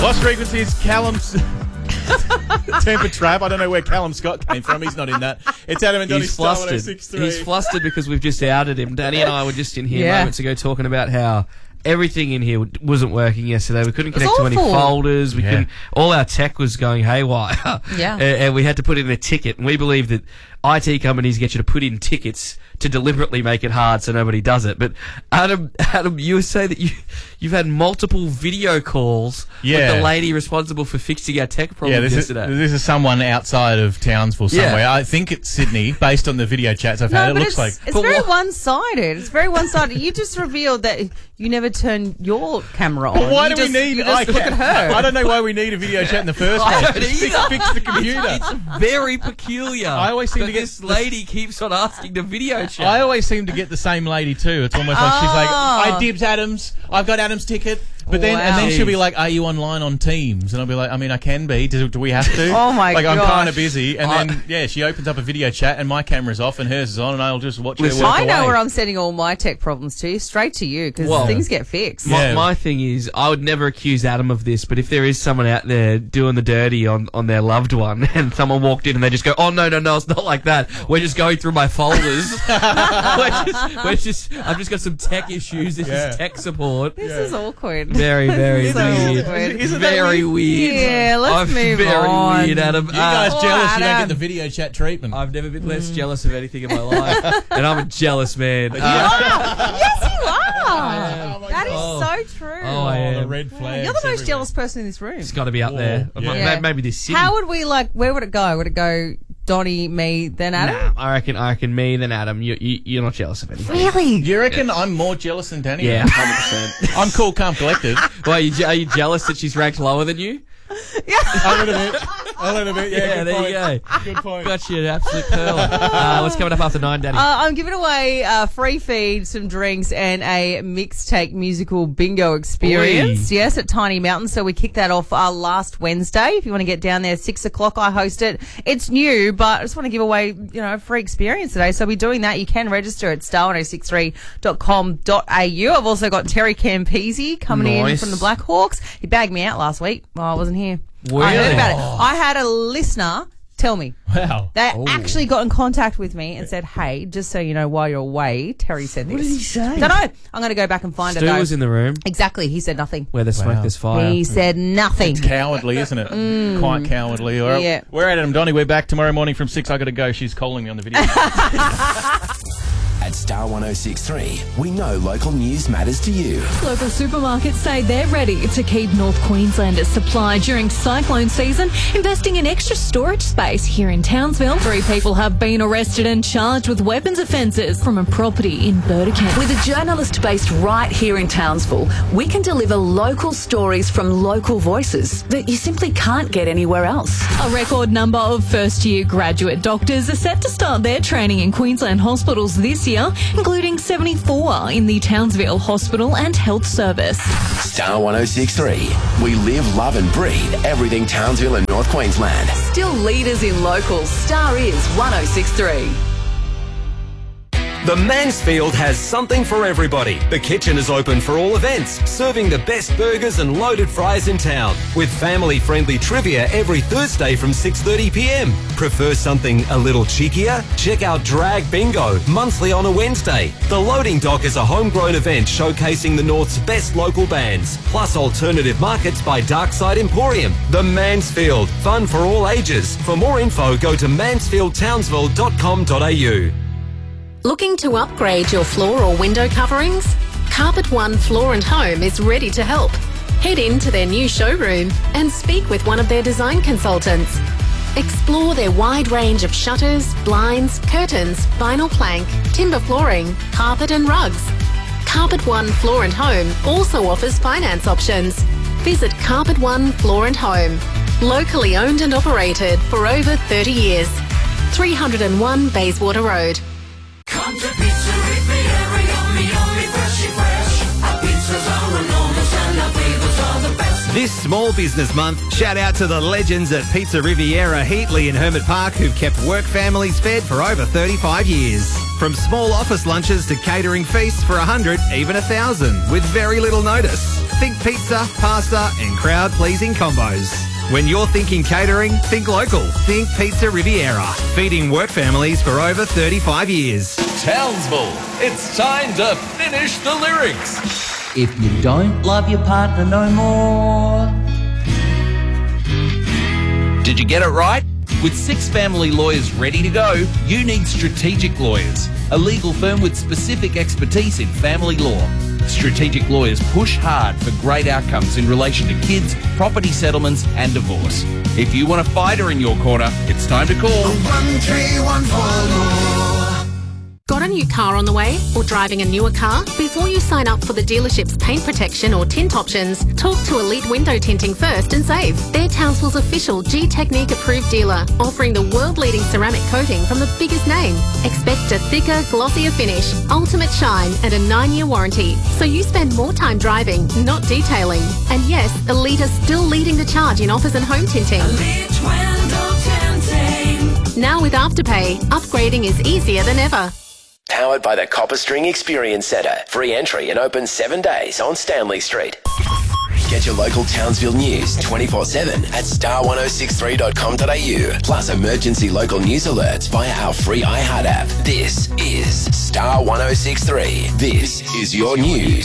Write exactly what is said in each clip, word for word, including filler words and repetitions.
Lost Frequencies, Callum's Temper Trap. I don't know where Callum Scott came from. He's not in that. It's Adam and Donny He's Star flustered. one oh six point three. He's flustered because we've just outed him. Danny and I were just in here Yeah. moments ago talking about how everything in here wasn't working yesterday. We couldn't was connect to any awful. folders. We Yeah. couldn't. All our tech was going haywire. Yeah. and, and we had to put in a ticket. And we believe that I T companies get you to put in tickets to deliberately make it hard so nobody does it. But Adam, Adam, you were saying that you you've had multiple video calls Yeah. with the lady responsible for fixing our tech Yeah, problems this is, yesterday. this is someone outside of Townsville Yeah. somewhere. I think it's Sydney, based on the video chats I've had. No, It but looks it's, like... it's But very what- one-sided. It's very one-sided. You just revealed that you never turn your camera on. But why you do just, we need... You just I, look at her. I don't know why we need a video chat in the first I place. don't Just fix, either. fix the computer. It's, it's very peculiar. I always seem that to get this the- lady keeps on asking the video chat. I always seem to get the same lady too. It's almost like she's like, Oh. I dibs Adams. I've got Adams' ticket. But then, and then Wow. she'll be like, "Are you online on Teams?" And I'll be like, "I mean, I can be. Do, do we have to?" Oh my Like I'm gosh. kind of busy. And I- then yeah, she opens up a video chat, and my camera's off, and hers is on, and I'll just watch her Listen, work I know away. where I'm sending all my tech problems to. Straight to you, because Well- things get fixed. My, Yeah. my thing is, I would never accuse Adam of this, but if there is someone out there doing the dirty on, on their loved one, and someone walked in and they just go, "Oh no, no, no, it's not like that. We're just going through my folders. we're, just, we're just, I've just got some tech issues. This Yeah. is tech support." This is awkward. Very, very So weird. awkward. Isn't that Very weird? weird. Yeah, let's I'm move very on. weird, Adam. You guys Oh, jealous? You don't Adam. get the video chat treatment. I've never been less jealous of anything in my life, and I'm a jealous man. Uh, Yes, you are. Oh, my That is God. so true. Oh, I Oh, the am. red flags. You're the most everywhere. jealous person in this room. It's got to be up there. Whoa, Ma- yeah. ma- Maybe this city. How would we like? Where would it go? Would it go Donny, me, then Adam? Nah, I reckon. I reckon me than Adam. You, you, you're not jealous of anything. Really? You reckon I'm more jealous than Danny? Yeah, hundred percent. I'm cool, calm, collected. Why are you, je- are you jealous that she's ranked lower than you? A little bit. A little bit. Yeah, Yeah, good there point. you go. Good point. Got you an absolute pearl. Uh, what's coming up after nine, Daddy? Uh, I'm giving away uh, free feed, some drinks, and a mixtape musical bingo experience. Oi. Yes, at Tiny Mountain. So we kicked that off uh, last Wednesday. If you want to get down there, six o'clock, I host it. It's new, but I just want to give away, you know, a free experience today. So we're doing that. You can register at star ten sixty-three dot com dot a u. I've also got Terry Campese coming in Nice. from the Blackhawks. He bagged me out last week while I wasn't here. I Really? heard about it. I had a listener tell me. Wow. They Oh. actually got in contact with me and said, "Hey, just so you know, while you're away, Terry said this." What did he say? Don't know. I'm going to go back and find Stu it. Though. was in the room. Exactly. He said nothing. Where there's smoke, Wow. there's fire. He said nothing. Cowardly, isn't it? Quite cowardly. All right. Yeah. We're at Adam Donny. We're back tomorrow morning from six. I got to go. She's calling me on the video. At Star one oh six point three, we know local news matters to you. Local supermarkets say they're ready to keep North Queenslanders supplied during cyclone season, investing in extra storage space here in Townsville. Three people have been arrested and charged with weapons offences from a property in Burdekin. With a journalist based right here in Townsville, we can deliver local stories from local voices that you simply can't get anywhere else. A record number of first-year graduate doctors are set to start their training in Queensland hospitals this year, including seventy-four in the Townsville Hospital and Health Service. Star one oh six point three. We live, love and breathe everything Townsville and North Queensland. Still leaders in locals, Star is one oh six point three. The Mansfield has something for everybody. The kitchen is open for all events, serving the best burgers and loaded fries in town, with family-friendly trivia every Thursday from six thirty p m. Prefer something a little cheekier? Check out Drag Bingo, monthly on a Wednesday. The Loading Dock is a homegrown event showcasing the North's best local bands, plus alternative markets by Darkside Emporium. The Mansfield, fun for all ages. For more info, go to mansfield townsville dot com dot a u. Looking to upgrade your floor or window coverings? Carpet One Floor and Home is ready to help. Head into their new showroom and speak with one of their design consultants. Explore their wide range of shutters, blinds, curtains, vinyl plank, timber flooring, carpet and rugs. Carpet One Floor and Home also offers finance options. Visit Carpet One Floor and Home. Locally owned and operated for over thirty years. three oh one Bayswater Road. Come to Pizza Riviera, yummy, yummy, freshy fresh. Our pizzas are enormous and our flavors are the best. This Small Business Month, shout out to the legends at Pizza Riviera, Heatley and Hermit Park who've kept work families fed for over thirty-five years. From small office lunches to catering feasts for a hundred, even a thousand, with very little notice. Think pizza, pasta and crowd-pleasing combos. When you're thinking catering, think local. Think Pizza Riviera. Feeding work families for over thirty-five years. Townsville, it's time to finish the lyrics. If you don't love your partner no more. Did you get it right? With six family lawyers ready to go, you need Strategic Lawyers, a legal firm with specific expertise in family law. Strategic Lawyers push hard for great outcomes in relation to kids, property settlements and divorce. If you want a fighter in your corner, it's time to call one three one four law. Got a new car on the way or driving a newer car? Before you sign up for the dealership's paint protection or tint options, talk to Elite Window Tinting first and save. They're Townsville's official G-Technique approved dealer, offering the world-leading ceramic coating from the biggest name. Expect a thicker, glossier finish, ultimate shine and a nine-year warranty. So you spend more time driving, not detailing. And yes, Elite are still leading the charge in offers and home tinting. Elite Window Tinting. Now with Afterpay, upgrading is easier than ever. Powered by the Copper String Experience Centre. Free entry and open seven days on Stanley Street. Get your local Townsville news twenty-four seven at star ten sixty-three dot com dot a u. Plus emergency local news alerts via our free iHeart app. This is Star ten sixty-three. This is your news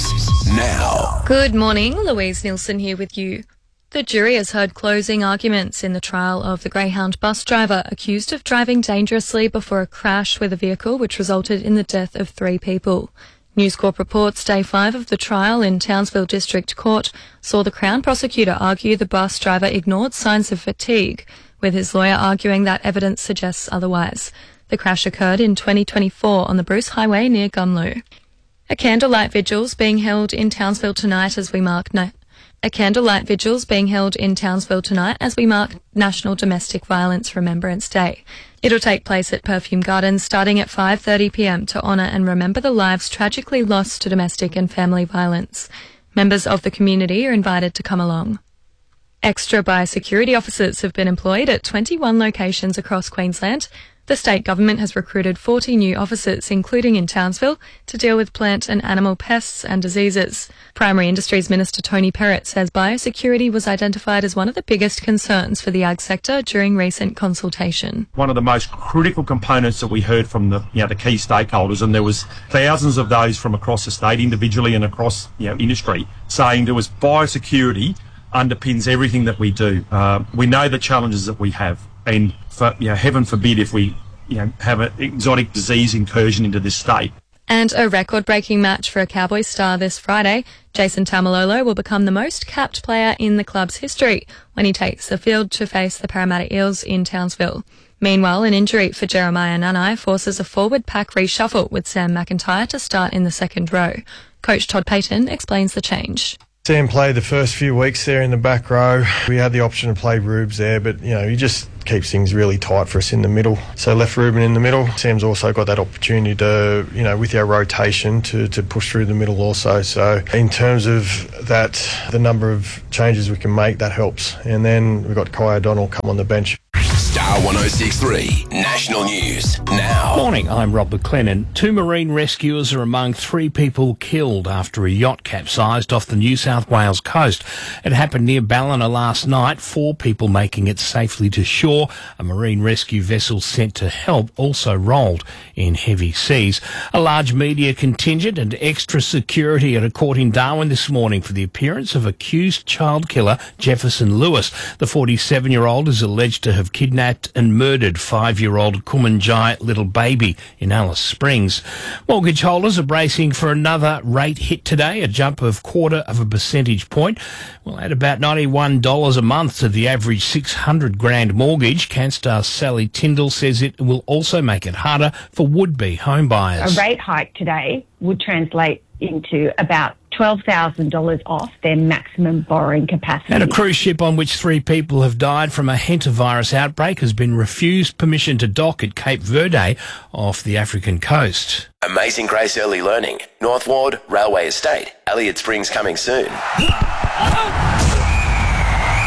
now. Good morning, Louise Nielsen here with you. The jury has heard closing arguments in the trial of the Greyhound bus driver accused of driving dangerously before a crash with a vehicle which resulted in the death of three people. News Corp reports day five of the trial in Townsville District Court saw the Crown prosecutor argue the bus driver ignored signs of fatigue, with his lawyer arguing that evidence suggests otherwise. The crash occurred in twenty twenty-four on the Bruce Highway near Gunloo. A candlelight vigil's being held in Townsville tonight as we mark... No- A candlelight vigil's being held in Townsville tonight as we mark National Domestic Violence Remembrance Day. It'll take place at Perfume Gardens starting at five thirty p m to honour and remember the lives tragically lost to domestic and family violence. Members of the community are invited to come along. Extra biosecurity officers have been employed at twenty-one locations across Queensland. The state government has recruited forty new officers, including in Townsville, to deal with plant and animal pests and diseases. Primary Industries Minister Tony Perrott says biosecurity was identified as one of the biggest concerns for the ag sector during recent consultation. One of the most critical components that we heard from the, you know, the key stakeholders, and there was thousands of those from across the state, individually and across, you know, industry, saying there was biosecurity underpins everything that we do. Uh, we know the challenges that we have. And for, you know, heaven forbid if we, you know, have an exotic disease incursion into this state. And a record-breaking match for a Cowboys star this Friday. Jason Taumalolo will become the most capped player in the club's history when he takes the field to face the Parramatta Eels in Townsville. Meanwhile, an injury for Jeremiah Nanai forces a forward pack reshuffle with Sam McIntyre to start in the second row. Coach Todd Payton explains the change. Sam played the first few weeks there in the back row. We had the option to play Rubes there, but, you know, he just keeps things really tight for us in the middle. So left Ruben in the middle. Sam's also got that opportunity to, you know, with our rotation to, to push through the middle also. So in terms of that, the number of changes we can make, that helps. And then we've got Kai O'Donnell come on the bench. Star ten sixty-three National News now. Morning, I'm Rob McLennan. Two marine rescuers are among three people killed after a yacht capsized off the New South Wales coast. It happened near Ballina last night, four people making it safely to shore. A marine rescue vessel sent to help also rolled in heavy seas. A large media contingent and extra security at a court in Darwin this morning for the appearance of accused child killer Jefferson Lewis. The forty-seven-year-old is alleged to have kidnapped and murdered five-year-old Kumanjai little baby in Alice Springs. Mortgage holders are bracing for another rate hit today, a jump of quarter of a percentage point. Well, at about ninety-one dollars a month to the average six hundred grand mortgage, Canstar Sally Tyndall says it will also make it harder for would-be home buyers. A rate hike today would translate into about twelve thousand dollars off their maximum borrowing capacity. And a cruise ship on which three people have died from a hantavirus outbreak has been refused permission to dock at Cape Verde off the African coast. Amazing Grace Early Learning. North Ward, Railway Estate. Elliott Springs coming soon. Star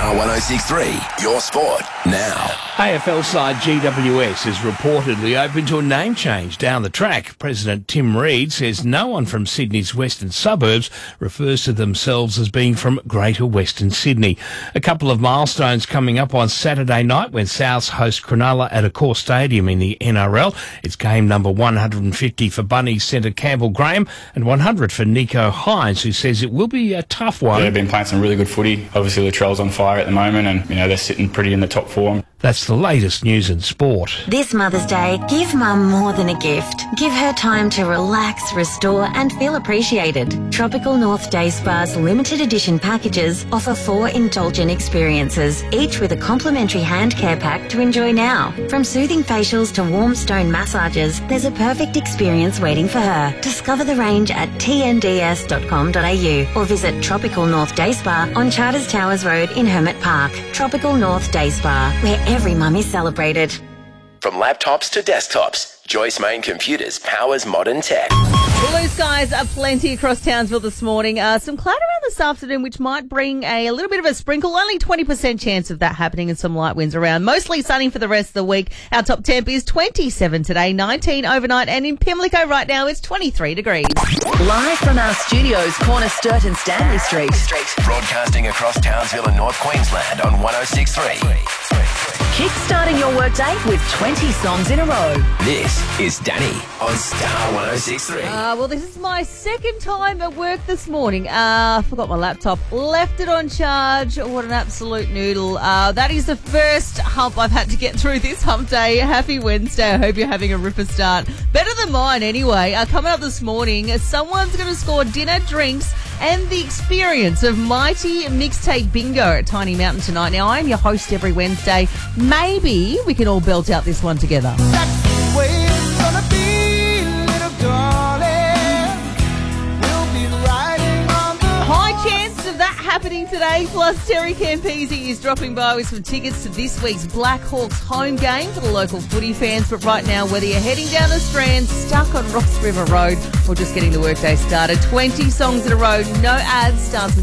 Star one oh six point three, your sport now. A F L side G W S is reportedly open to a name change down the track. President Tim Reed says no one from Sydney's western suburbs refers to themselves as being from Greater Western Sydney. A couple of milestones coming up on Saturday night when Souths host Cronulla at Accor Stadium in the N R L. It's game number one hundred fifty for Bunnies centre Campbell Graham and one hundred for Nico Hines, who says it will be a tough one. Yeah, they've been playing some really good footy. Obviously, Latrell's on fire at the moment, and you know they're sitting pretty in the top four. That's the latest news in sport. This Mother's Day, give Mum more than a gift. Give her time to relax, restore and feel appreciated. Tropical North Day Spa's limited edition packages offer four indulgent experiences, each with a complimentary hand care pack to enjoy now. From soothing facials to warm stone massages, there's a perfect experience waiting for her. Discover the range at t n d s dot com dot a u or visit Tropical North Day Spa on Charters Towers Road in Hermit Park. Tropical North Day Spa, where every mum is celebrated. From laptops to desktops, Joyce Main Computers powers modern tech. Blue skies are plenty across Townsville this morning. Uh, some cloud around this afternoon, which might bring a, a little bit of a sprinkle. Only twenty percent chance of that happening and some light winds around. Mostly sunny for the rest of the week. Our top temp is twenty-seven today, nineteen overnight, and in Pimlico right now it's twenty-three degrees. Live from our studios, corner Sturt and Stanley Street. Broadcasting across Townsville and North Queensland on one oh six point three. Kickstarting your workday with twenty songs in a row. This is Danny on Star one oh six point three. Uh, well, this is my second time at work this morning. Uh, forgot my laptop, left it on charge. What an absolute noodle. Uh, that is the first hump I've had to get through this hump day. Happy Wednesday. I hope you're having a ripper start. Better than mine anyway. Uh, coming up this morning, someone's going to score dinner, drinks, and the experience of Mighty Mixtape Bingo at Tiny Mountain tonight. Now, I am your host every Wednesday. Maybe we can all belt out this one together. That's the way it's gonna be, little darling. We'll be riding on the High chance of that happening today. Plus, Terry Campese is dropping by with some tickets to this week's Black Hawks home game for the local footy fans. But right now, whether you're heading down the Strand, stuck on Ross River Road, or just getting the workday started, twenty songs in a row, no ads, starts with